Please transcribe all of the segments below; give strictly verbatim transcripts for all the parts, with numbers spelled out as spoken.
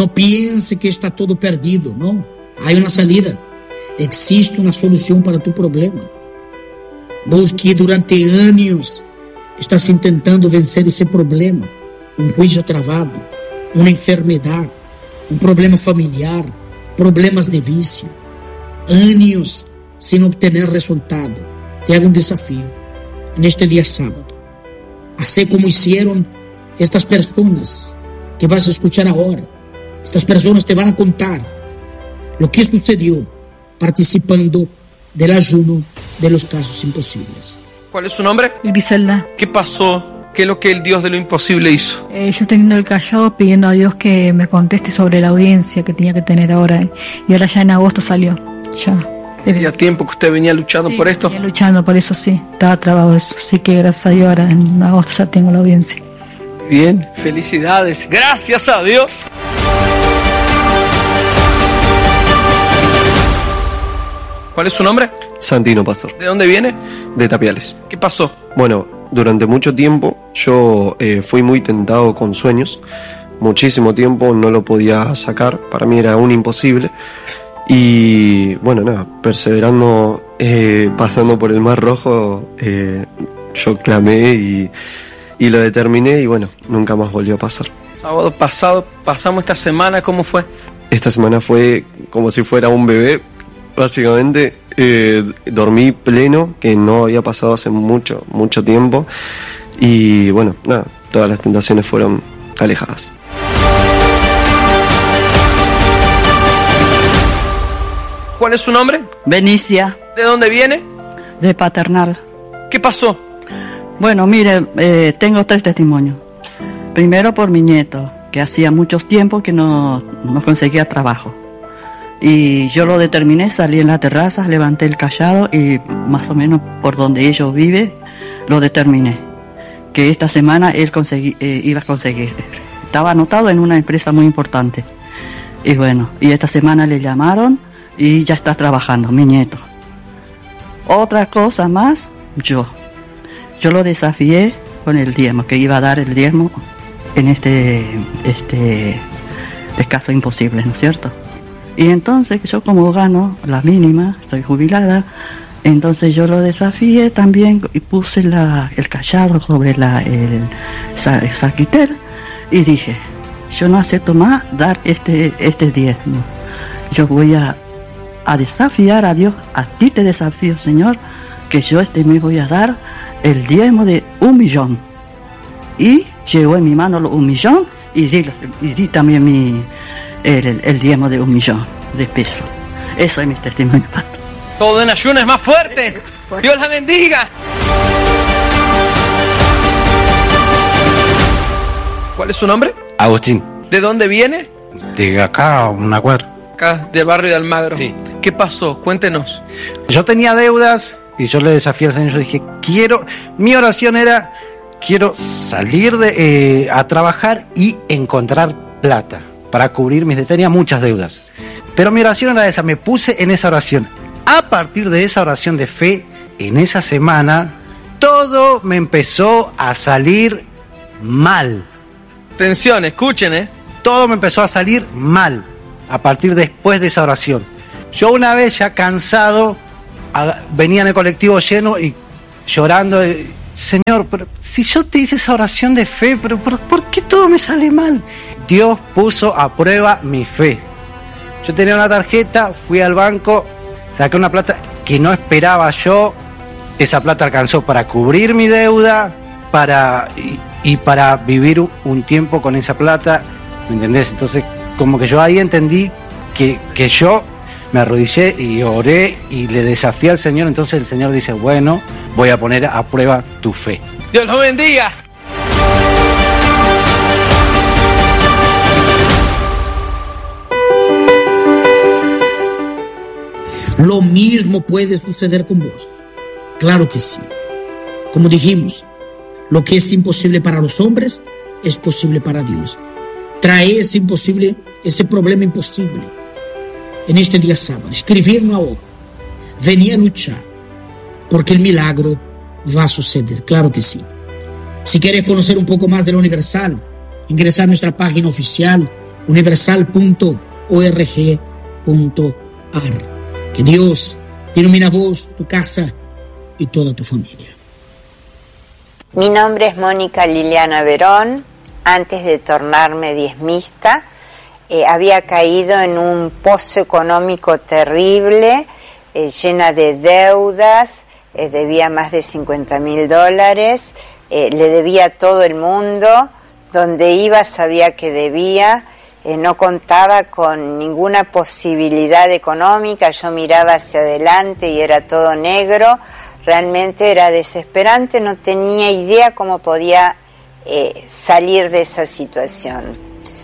No piense que está todo perdido, no. Hay una salida. Existe una solución para tu problema. Vos que durante años estás intentando vencer ese problema, un juicio travado, una enfermedad, un problema familiar, problemas de vicio, años sin obtener resultado. Te hago un desafío en este día sábado. Así como hicieron estas personas que vas a escuchar ahora. Estas personas te van a contar lo que sucedió participando del ayuno de los casos imposibles. ¿Cuál es su nombre? Griselda. ¿Qué pasó? ¿Qué es lo que el Dios de lo imposible hizo? Eh, yo teniendo el callado pidiendo a Dios que me conteste sobre la audiencia que tenía que tener ahora. Y ahora ya en agosto salió. Ya. ¿Hacía tiempo que usted venía luchando sí, por esto? Venía luchando por eso, sí. Estaba trabado eso. Así que gracias a Dios ahora en agosto ya tengo la audiencia. Bien, felicidades. Gracias a Dios. ¿Cuál es su nombre? Santino Pastor. ¿De dónde viene? De Tapiales. ¿Qué pasó? Bueno, durante mucho tiempo yo eh, fui muy tentado con sueños. Muchísimo tiempo no lo podía sacar. Para mí era un imposible. Y bueno, nada, perseverando, eh, pasando por el Mar Rojo, eh, yo clamé y, y lo determiné y bueno, nunca más volvió a pasar. Sábado pasado, pasamos esta semana, ¿cómo fue? Esta semana fue como si fuera un bebé. Básicamente eh, dormí pleno, que no había pasado hace mucho, mucho tiempo. Y bueno, nada, todas las tentaciones fueron alejadas. ¿Cuál es su nombre? Benicia. ¿De dónde viene? De Paternal. ¿Qué pasó? Bueno, mire, eh, tengo tres testimonios. Primero por mi nieto, que hacía mucho tiempo que no, no conseguía trabajo. Y yo lo determiné, salí en la terraza, levanté el callado y más o menos por donde ellos viven, lo determiné. Que esta semana él conseguí, eh, iba a conseguir. Estaba anotado en una empresa muy importante. Y bueno, y esta semana le llamaron y ya está trabajando, mi nieto. Otra cosa más, yo. Yo lo desafié con el diezmo, que iba a dar el diezmo en este, este, este caso imposible, ¿no es cierto? Y entonces yo como gano la mínima, estoy jubilada, entonces yo lo desafié también y puse la, el callado sobre la, el, el saquitel y dije, yo no acepto más dar este, este diezmo. Yo voy a, a desafiar a Dios, a ti te desafío, Señor, que yo este mes voy a dar el diezmo de un millón. Y llegó en mi mano un millón y di, y di también mi... El, el diezmo de un millón de pesos. Eso es mi testimonio, pastor. Todo en ayuno es más fuerte. Dios la bendiga. ¿Cuál es su nombre? Agustín. ¿De dónde viene? De acá, una cuadra. Acá, del barrio de Almagro. Sí. ¿Qué pasó? Cuéntenos. Yo tenía deudas y yo le desafié al Señor. Yo dije, quiero... Mi oración era, quiero salir de, eh, a trabajar y encontrar plata para cubrir mis... Tenía muchas deudas. Pero mi oración era esa, me puse en esa oración. A partir de esa oración de fe, en esa semana, todo me empezó a salir mal. Atención, escuchen, ¿eh? Todo me empezó a salir mal a partir después de esa oración. Yo una vez ya cansado, a, venía en el colectivo lleno y llorando... Eh, Señor, pero si yo te hice esa oración de fe, pero ¿por, ¿por qué todo me sale mal? Dios puso a prueba mi fe. Yo tenía una tarjeta, fui al banco, saqué una plata que no esperaba yo. Esa plata alcanzó para cubrir mi deuda para y, y para vivir un, un tiempo con esa plata, ¿me entendés? Entonces, como que yo ahí entendí que, que yo me arrodillé y oré y le desafié al Señor. Entonces el Señor dice, bueno, voy a poner a prueba tu fe. Dios los bendiga. Lo mismo puede suceder con vos. Claro que sí. Como dijimos, lo que es imposible para los hombres es posible para Dios. Trae ese imposible, ese problema imposible en este día sábado. Escribir una hoja. Venir a luchar. Porque el milagro va a suceder. Claro que sí. Si quieres conocer un poco más de la Universal, ingresar a nuestra página oficial universal punto org punto ar. Que Dios te ilumine a vos, tu casa y toda tu familia. Mi nombre es Mónica Liliana Verón. Antes de tornarme diezmista, eh, había caído en un pozo económico terrible, eh, llena de deudas, eh, debía más de cincuenta mil dólares, eh, le debía a todo el mundo, donde iba sabía que debía, eh, no contaba con ninguna posibilidad económica, yo miraba hacia adelante y era todo negro, realmente era desesperante, no tenía idea cómo podía Eh, salir de esa situación.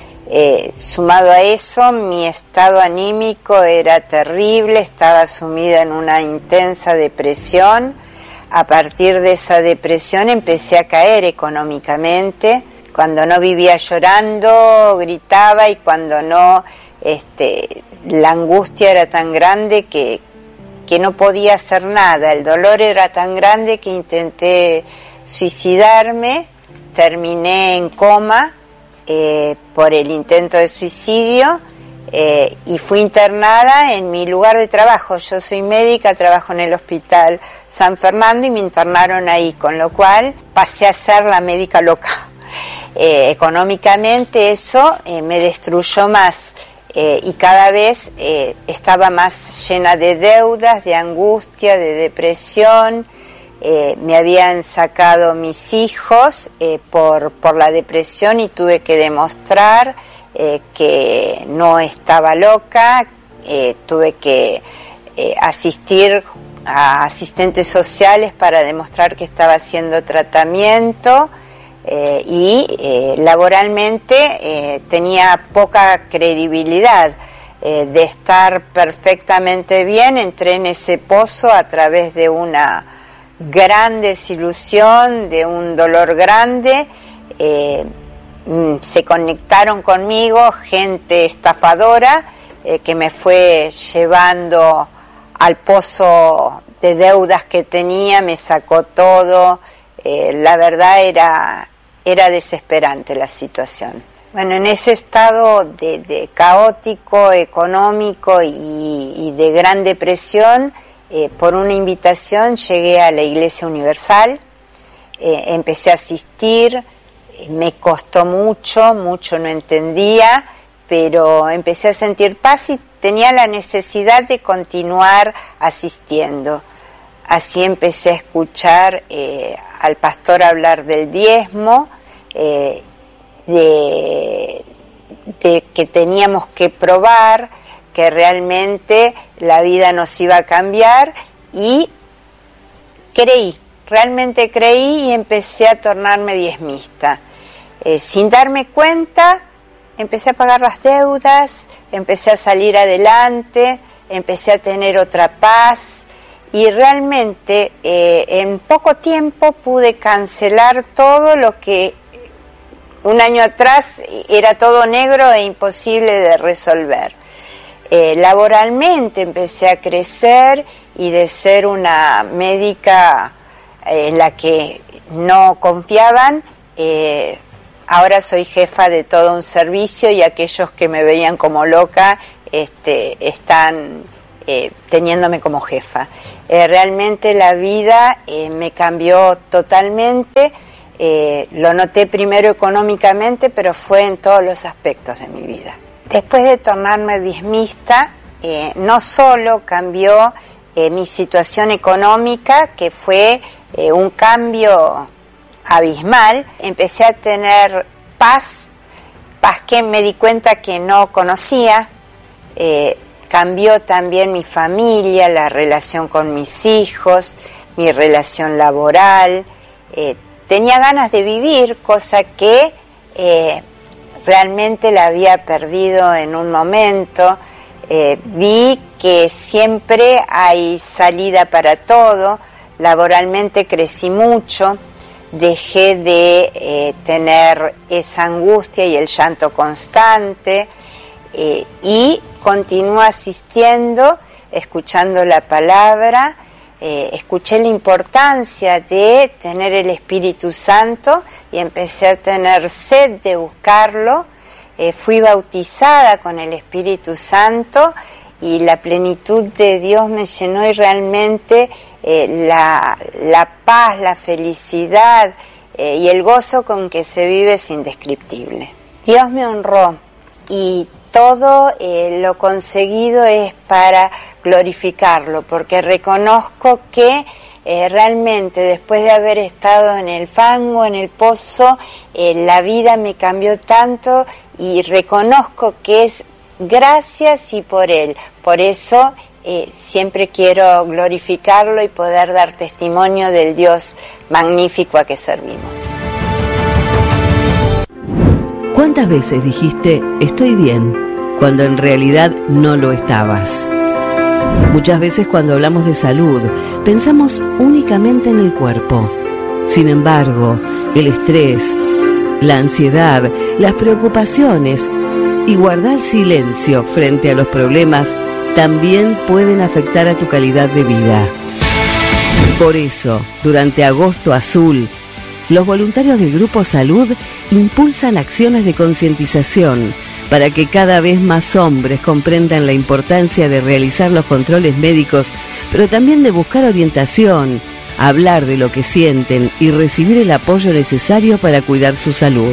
Eh, sumado a eso, mi estado anímico era terrible, estaba sumida en una intensa depresión. A partir de esa depresión empecé a caer económicamente. Cuando no vivía llorando, gritaba, y cuando no, este, la angustia era tan grande que, que no podía hacer nada. El dolor era tan grande que intenté suicidarme. Terminé en coma eh, por el intento de suicidio eh, y fui internada en mi lugar de trabajo. Yo soy médica, trabajo en el Hospital San Fernando y me internaron ahí, con lo cual pasé a ser la médica loca. Eh, económicamente eso eh, me destruyó más eh, y cada vez eh, estaba más llena de deudas, de angustia, de depresión. Eh, me habían sacado mis hijos eh, por, por la depresión y tuve que demostrar eh, que no estaba loca, eh, tuve que eh, asistir a asistentes sociales para demostrar que estaba haciendo tratamiento eh, y eh, laboralmente eh, tenía poca credibilidad. Eh, de estar perfectamente bien, entré en ese pozo a través de una gran desilusión, de un dolor grande. Eh, se conectaron conmigo gente estafadora eh, que me fue llevando al pozo de deudas que tenía, me sacó todo. Eh, la verdad era, era desesperante la situación. Bueno, en ese estado de, de caótico, económico y, y de gran depresión, Eh, por una invitación llegué a la Iglesia Universal, eh, empecé a asistir, eh, me costó mucho, mucho no entendía, pero empecé a sentir paz y tenía la necesidad de continuar asistiendo. Así empecé a escuchar eh, al pastor hablar del diezmo, eh, de, de que teníamos que probar, que realmente la vida nos iba a cambiar, y creí, realmente creí y empecé a tornarme diezmista. Eh, sin darme cuenta, empecé a pagar las deudas, empecé a salir adelante, empecé a tener otra paz y realmente eh, en poco tiempo pude cancelar todo lo que un año atrás era todo negro e imposible de resolver. Eh, laboralmente empecé a crecer y de ser una médica en la que no confiaban, eh, ahora soy jefa de todo un servicio y aquellos que me veían como loca este, están eh, teniéndome como jefa. Eh, realmente la vida eh, me cambió totalmente, eh, lo noté primero económicamente, pero fue en todos los aspectos de mi vida. Después de tornarme diezmista, eh, no solo cambió eh, mi situación económica, que fue eh, un cambio abismal, empecé a tener paz, paz que me di cuenta que no conocía, eh, cambió también mi familia, la relación con mis hijos, mi relación laboral, eh, tenía ganas de vivir, cosa que eh, realmente la había perdido en un momento. Eh, vi que siempre hay salida para todo, laboralmente crecí mucho, dejé de eh, tener esa angustia y el llanto constante eh, y continúo asistiendo, escuchando la palabra. Eh, escuché la importancia de tener el Espíritu Santo y empecé a tener sed de buscarlo. eh, fui bautizada con el Espíritu Santo y la plenitud de Dios me llenó y realmente eh, la, la paz, la felicidad eh, y el gozo con que se vive es indescriptible. Dios me honró y todo eh, lo conseguido es para glorificarlo, porque reconozco que eh, realmente después de haber estado en el fango, en el pozo, eh, la vida me cambió tanto y reconozco que es gracias y por Él. Por eso eh, siempre quiero glorificarlo y poder dar testimonio del Dios magnífico a que servimos. ¿Cuántas veces dijiste estoy bien cuando en realidad no lo estabas? Muchas veces cuando hablamos de salud pensamos únicamente en el cuerpo. Sin embargo, el estrés, la ansiedad, las preocupaciones y guardar silencio frente a los problemas también pueden afectar a tu calidad de vida. Por eso, durante Agosto Azul, los voluntarios del Grupo Salud impulsan acciones de concientización para que cada vez más hombres comprendan la importancia de realizar los controles médicos, pero también de buscar orientación, hablar de lo que sienten y recibir el apoyo necesario para cuidar su salud.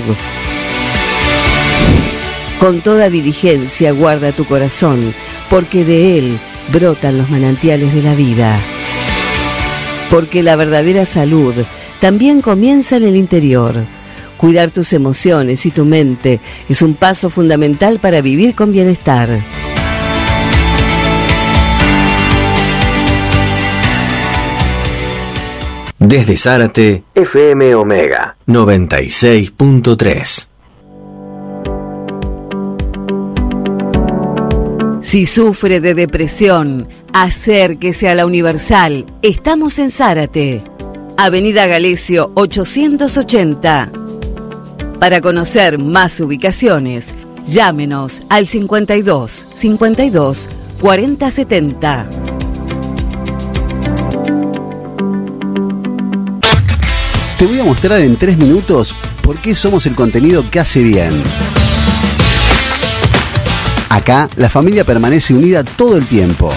Con toda diligencia guarda tu corazón, porque de él brotan los manantiales de la vida. Porque la verdadera salud también comienza en el interior. Cuidar tus emociones y tu mente es un paso fundamental para vivir con bienestar. Desde Zárate, F M Omega noventa y seis punto tres. Si sufre de depresión, acérquese a la Universal. Estamos en Zárate, Avenida Galecio ochocientos ochenta. Para conocer más ubicaciones, llámenos al cincuenta y dos, cincuenta y dos, cuarenta setenta. Te voy a mostrar en tres minutos por qué somos el contenido que hace bien. Acá, la familia permanece unida todo el tiempo.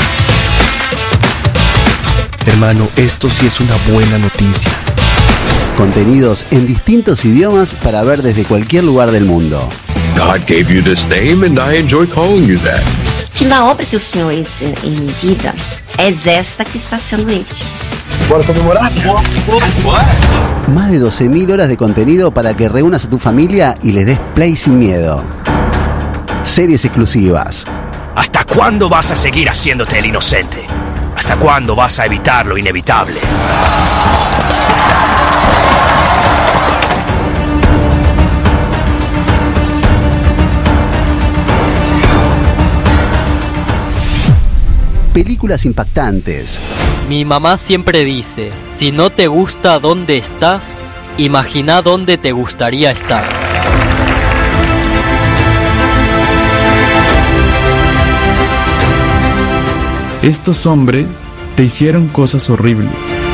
Hermano, esto sí es una buena noticia. Contenidos en distintos idiomas para ver desde cualquier lugar del mundo. God gave you this name and I enjoy calling you that. Que la obra que o Senhor ensina em minha vida é esta que está sendo hecha. Bora comemorar. Más de doce mil horas de contenido para que reúnas a tu familia y les des play sin miedo. Series exclusivas. ¿Hasta cuándo vas a seguir haciéndote el inocente? ¿Hasta cuándo vas a evitar lo inevitable? Películas impactantes. Mi mamá siempre dice, si no te gusta dónde estás, imagina dónde te gustaría estar. Estos hombres te hicieron cosas horribles.